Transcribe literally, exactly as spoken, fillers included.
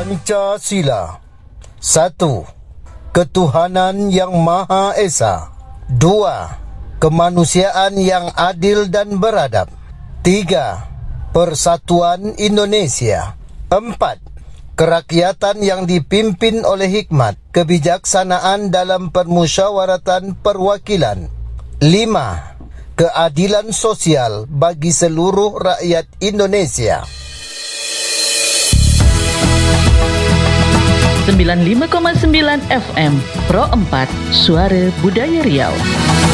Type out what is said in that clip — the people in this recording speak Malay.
Pancasila. Satu, ketuhanan yang Maha Esa. Dua, kemanusiaan yang adil dan beradab. Tiga, persatuan Indonesia. Empat, kerakyatan yang dipimpin oleh hikmat, kebijaksanaan dalam permusyawaratan perwakilan. Lima, keadilan sosial bagi seluruh rakyat Indonesia. sembilan puluh lima koma sembilan F M Pro empat Suara Budaya Riau.